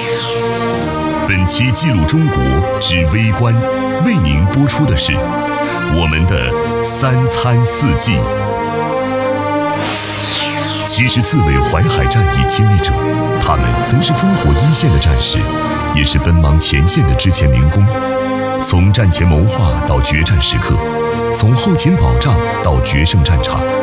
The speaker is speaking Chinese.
本期记录中国之微观为您播出的是我们的三餐四季。74位淮海战役亲历者，他们曾是烽火一线的战士，也是奔忙前线的之前民工。从战前谋划到决战时刻，从后勤保障到决胜战场，